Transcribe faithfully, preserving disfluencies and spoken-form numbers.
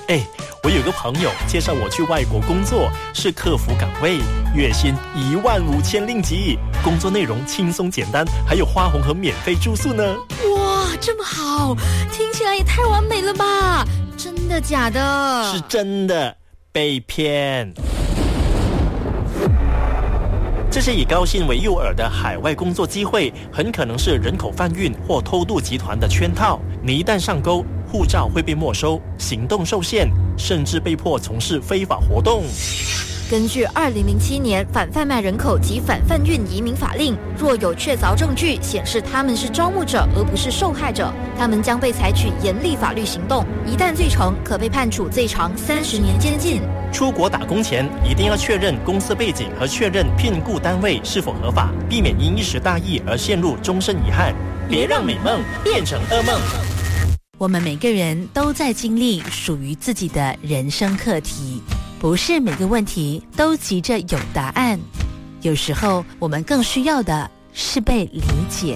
哎，我有个朋友介绍我去外国工作，是客服岗位，月薪一万五千令吉，工作内容轻松简单，还有花红和免费住宿呢。 哇，这么好，听起来也太完美了吧？真的假的？ 是真的，被骗。这些以高薪为诱饵的海外工作机会，很可能是人口贩运或偷渡集团的圈套。你一旦上钩，护照会被没收，行动受限，甚至被迫从事非法活动。 根据二零零七年反贩卖人口及反贩运移民法令，若有确凿证据显示他们是招募者而不是受害者，他们将被采取严厉法律行动，一旦罪成，可被判处最长三十年监禁。 出国打工前一定要确认公司背景和确认聘雇单位是否合法，避免因一时大意而陷入终身遗憾。别让美梦变成噩梦。 我们每个人都在经历属于自己的人生课题，不是每个问题都急着有答案，有时候我们更需要的是被理解。